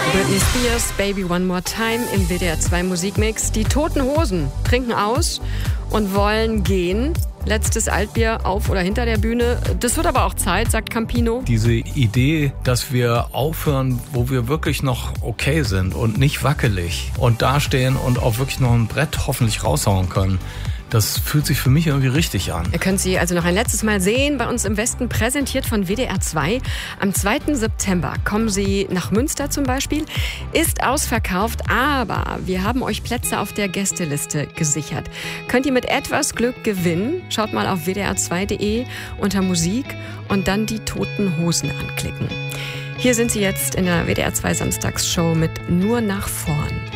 Britney Spears, Baby One More Time im WDR 2 Musikmix. Die Toten Hosen trinken aus und wollen gehen. Letztes Altbier auf oder hinter der Bühne. Das wird aber auch Zeit, sagt Campino. Diese Idee, dass wir aufhören, wo wir wirklich noch okay sind und nicht wackelig und dastehen und auch wirklich noch ein Brett hoffentlich raushauen können, das fühlt sich für mich irgendwie richtig an. Ihr könnt sie also noch ein letztes Mal sehen, bei uns im Westen, präsentiert von WDR 2. Am 2. September kommen sie nach Münster zum Beispiel. Ist ausverkauft, aber wir haben euch Plätze auf der Gästeliste gesichert. Könnt ihr mit etwas Glück gewinnen? Schaut mal auf wdr2.de unter Musik und dann die Toten Hosen anklicken. Hier sind sie jetzt in der WDR 2 Samstagsshow mit Nur nach vorn.